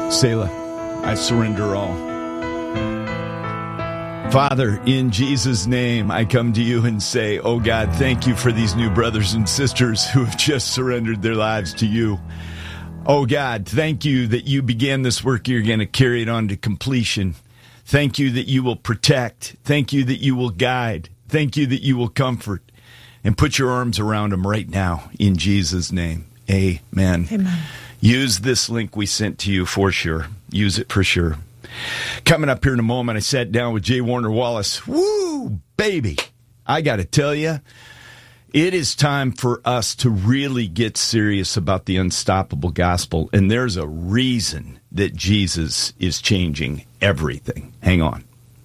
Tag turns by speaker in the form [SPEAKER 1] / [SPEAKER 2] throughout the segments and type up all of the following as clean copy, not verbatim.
[SPEAKER 1] Selah, I surrender all. Father, in Jesus' name, I come to you and say, oh God, thank you for these new brothers and sisters who have just surrendered their lives to you. Oh God, thank you that you began this work. You're going to carry it on to completion. Thank you that you will protect. Thank you that you will guide. Thank you that you will comfort. And put your arms around them right now in Jesus' name. Amen.
[SPEAKER 2] Amen.
[SPEAKER 1] Use this link we sent to you for sure. Use it for sure. Coming up here in a moment, I sat down with J. Warner Wallace. Woo, baby. I got to tell you, it is time for us to really get serious about the unstoppable gospel. And there's a reason that Jesus is changing everything. Hang on.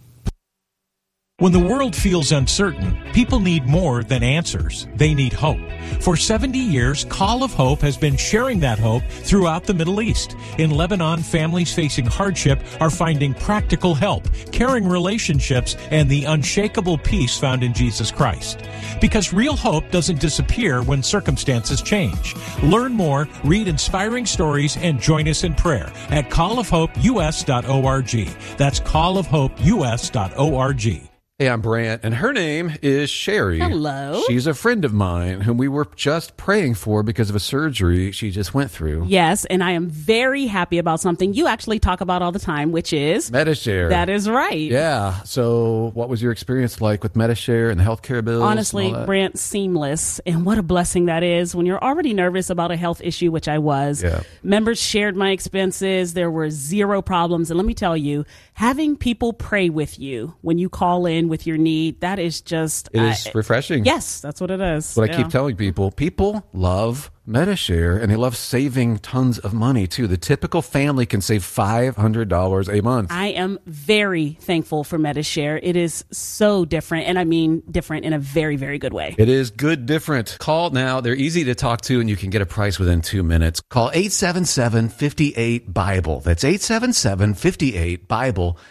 [SPEAKER 3] When the world feels uncertain, people need more than answers. They need hope. For 70 years, Call of Hope has been sharing that hope throughout the Middle East. In Lebanon, families facing hardship are finding practical help, caring relationships, and the unshakable peace found in Jesus Christ. Because real hope doesn't disappear when circumstances change. Learn more, read inspiring stories, and join us in prayer at callofhopeus.org. That's callofhopeus.org.
[SPEAKER 4] Hey, I'm Brant, and her name is Sherry.
[SPEAKER 2] Hello.
[SPEAKER 4] She's a friend of mine whom we were just praying for because of a surgery she just went through.
[SPEAKER 2] Yes, and I am very happy about something you actually talk about all the time, which is
[SPEAKER 4] Medi-Share.
[SPEAKER 2] That is right.
[SPEAKER 4] Yeah. So what was your experience like with Medi-Share and the healthcare bills?
[SPEAKER 2] Honestly, Brant, seamless. And what a blessing that is when you're already nervous about a health issue, which I was.
[SPEAKER 4] Yeah.
[SPEAKER 2] Members shared my expenses. There were zero problems. And let me tell you, having people pray with you when you call in with your need, that is just...
[SPEAKER 4] It is refreshing.
[SPEAKER 2] Yes, that's what it is.
[SPEAKER 4] What I keep telling people. People love Medi-Share, and they love saving tons of money, too. The typical family can save $500 a month.
[SPEAKER 2] I am very thankful for Medi-Share. It is so different, and I mean different in a very, very good way.
[SPEAKER 4] It is good different. Call now. They're easy to talk to, and you can get a price within 2 minutes. Call 877-58-BIBLE. That's 877-58-BIBLE.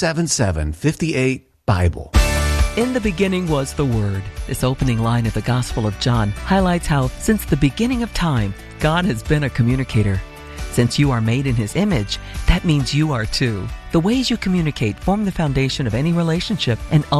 [SPEAKER 4] 877-58-BIBLE.
[SPEAKER 5] In the beginning was the Word. This opening line of the Gospel of John highlights how, since the beginning of time, God has been a communicator. Since you are made in His image, that means you are too. The ways you communicate form the foundation of any relationship and